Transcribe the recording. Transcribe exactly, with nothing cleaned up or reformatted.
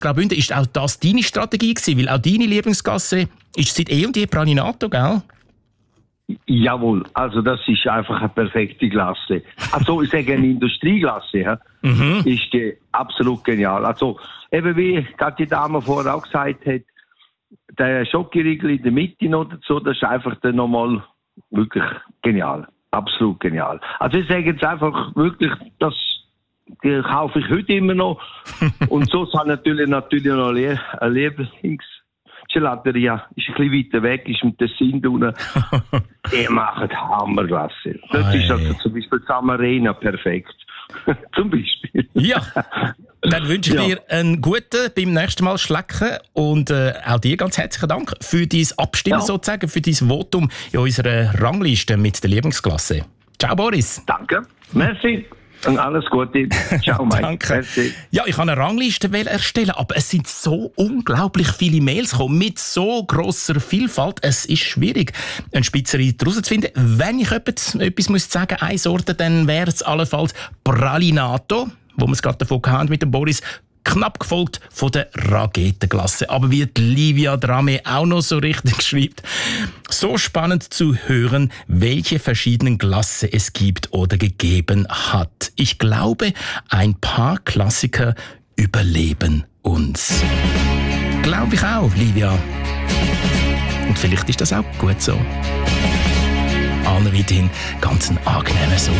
Graubünden, ist auch das deine Strategie gewesen? Weil auch deine Lieblingsgasse ist seit eh und je Pralinato, gell? Jawohl, also das ist einfach eine perfekte Glasse. Also ich sage eine Industrieglasse, ja, mhm. ist die absolut genial. Also eben wie gerade die Dame vorher auch gesagt hat, der Schokoriegel in der Mitte noch dazu, das ist einfach dann nochmal wirklich genial. Absolut genial. Also ich sage jetzt einfach wirklich, das die kaufe ich heute immer noch. Und so habe ich natürlich, natürlich noch eine Lieblingsgelateria. Ist ein bisschen weiter weg, ist im Tessin unten. Die machen Hammerglasse. Das oh, ist also zum Beispiel Samarena perfekt. Zum Beispiel. Ja, dann wünsche ich ja. dir einen guten beim nächsten Mal Schlecken und äh, auch dir ganz herzlichen Dank für dein Abstimmen ja. sozusagen, für dein Votum in unserer Rangliste mit der Lieblingsklasse. Ciao Boris. Danke. Merci. Und alles Gute. Ciao, Mike. Danke. Merci. Ja, ich wollte eine Rangliste erstellen, aber es sind so unglaublich viele Mails gekommen, mit so grosser Vielfalt. Es ist schwierig, einen Spitzenreiter herauszufinden. Wenn ich etwas, etwas muss sagen, eine Sorte, dann wäre es allenfalls Pralinato, wo wir es gerade davon hatten mit dem Boris, knapp gefolgt von der Ragetenglasse. Aber wie die Livia Drame auch noch so richtig schreibt, so spannend zu hören, welche verschiedenen Glasse es gibt oder gegeben hat. Ich glaube, ein paar Klassiker überleben uns. Glaube ich auch, Livia. Und vielleicht ist das auch gut so. Allen weiterhin ganz einen angenehmen Sonntag.